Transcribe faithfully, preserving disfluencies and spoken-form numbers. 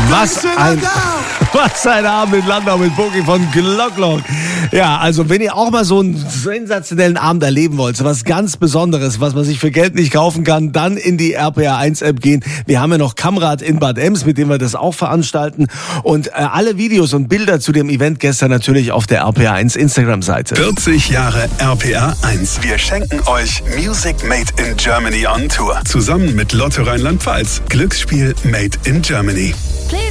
Was ein, was ein Abend in Landau mit Boogie von Glocklock. Ja, also wenn ihr auch mal so einen sensationellen Abend erleben wollt, so was ganz Besonderes, was man sich für Geld nicht kaufen kann, dann in die R P R eins App gehen. Wir haben ja noch Kamrad in Bad Ems, mit dem wir das auch veranstalten. Und äh, alle Videos und Bilder zu dem Event gestern natürlich auf der R P R eins Instagram-Seite. vierzig Jahre R P R eins. Wir schenken euch Music Made in Germany on Tour. Zusammen mit Lotto Rheinland-Pfalz. Glücksspiel Made in Germany.